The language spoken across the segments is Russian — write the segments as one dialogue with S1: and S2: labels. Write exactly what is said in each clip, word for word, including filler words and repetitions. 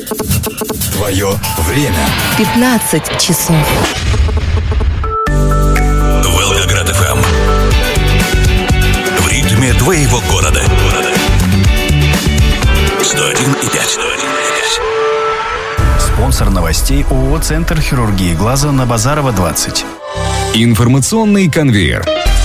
S1: Твое время.
S2: пятнадцать часов.
S1: Волгоград эф эм. В ритме твоего города. сто один и пять.
S3: Спонсор новостей ООО «Центр хирургии глаза» на Базарова, двадцать.
S4: Информационный конвейер.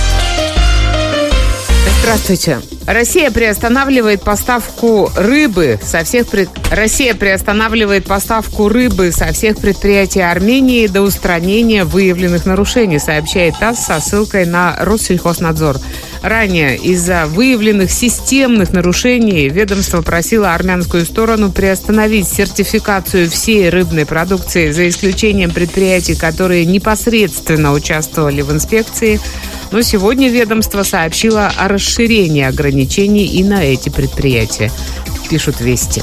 S5: Здравствуйте. Россия приостанавливает поставку рыбы со всех пред... Россия приостанавливает поставку рыбы со всех предприятий Армении до устранения выявленных нарушений, сообщает ТАСС со ссылкой на Россельхознадзор. Ранее из-за выявленных системных нарушений ведомство просило армянскую сторону приостановить сертификацию всей рыбной продукции, за исключением предприятий, которые непосредственно участвовали в инспекции. Но сегодня ведомство сообщило о расширении ограничений и на эти предприятия, пишут «Вести».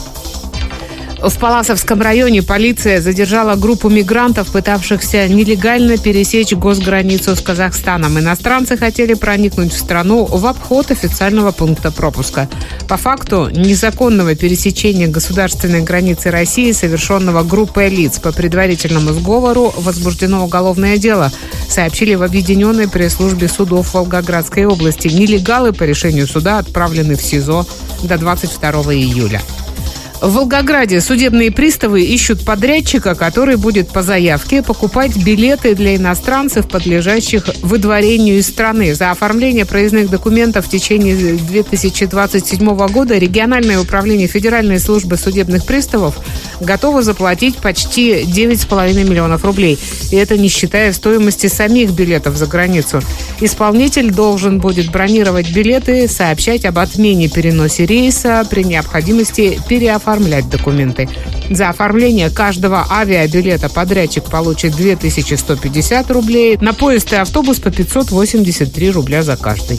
S5: В Палласовском районе полиция задержала группу мигрантов, пытавшихся нелегально пересечь госграницу с Казахстаном. Иностранцы хотели проникнуть в страну в обход официального пункта пропуска. По факту незаконного пересечения государственной границы России, совершенного группой лиц по предварительному сговору, возбуждено уголовное дело, сообщили в объединенной пресс-службе судов Волгоградской области. Нелегалы по решению суда отправлены в СИЗО до двадцать второго июля. В Волгограде судебные приставы ищут подрядчика, который будет по заявке покупать билеты для иностранцев, подлежащих выдворению из страны. За оформление проездных документов в течение две тысячи двадцать седьмого года региональное управление Федеральной службы судебных приставов готово заплатить почти девять с половиной миллионов рублей. И это не считая стоимости самих билетов за границу. Исполнитель должен будет бронировать билеты, сообщать об отмене переносе рейса, при необходимости переоформлять оформлять документы. За оформление каждого авиабилета подрядчик получит две тысячи сто пятьдесят рублей, на поезд и автобус по пятьсот восемьдесят три рубля за каждый.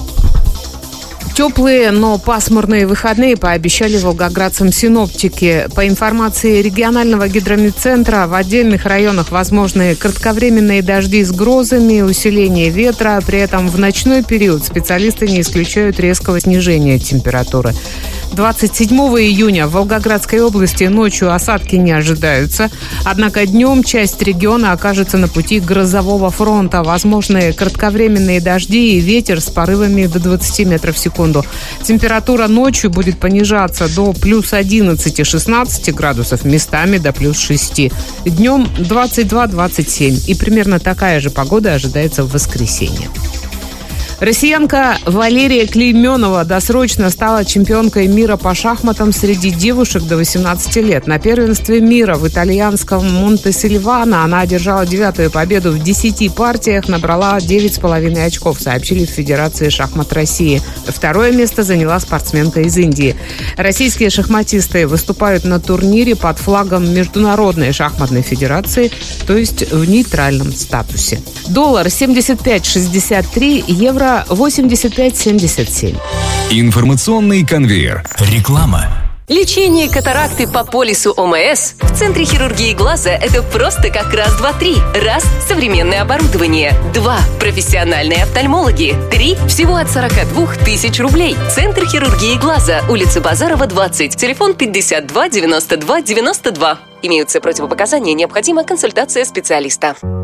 S5: Теплые, но пасмурные выходные пообещали волгоградцам синоптики. По информации регионального гидрометцентра, в отдельных районах возможны кратковременные дожди с грозами, усиление ветра. При этом в ночной период специалисты не исключают резкого снижения температуры. двадцать седьмого июня в Волгоградской области ночью осадки не ожидаются. Однако днем часть региона окажется на пути грозового фронта. Возможны кратковременные дожди и ветер с порывами до двадцати метров в секунду. Температура ночью будет понижаться до плюс одиннадцати-шестнадцати градусов, местами до плюс шести. Днем двадцать два - двадцать семь. И примерно такая же погода ожидается в воскресенье. Россиянка Валерия Клейменова досрочно стала чемпионкой мира по шахматам среди девушек до восемнадцати лет. На первенстве мира в итальянском Монте-Сильвано она одержала девятую победу в десяти партиях, набрала девять с половиной очков, сообщили в Федерации шахмат России. Второе место заняла спортсменка из Индии. Российские шахматисты выступают на турнире под флагом Международной шахматной федерации, то есть в нейтральном статусе. Доллар семьдесят пять шестьдесят три, евро восемьдесят пять семьдесят семь.
S4: Информационный конвейер.
S1: Реклама.
S6: Лечение катаракты по полису ОМС в Центре хирургии глаза – это просто как раз, два, три. Раз – современное оборудование. Два – профессиональные офтальмологи. Три – всего от сорока двух тысяч рублей. Центр хирургии глаза, улица Базарова, двадцать. Телефон пятьдесят два девяносто два девяносто два. Имеются противопоказания, необходима консультация специалиста.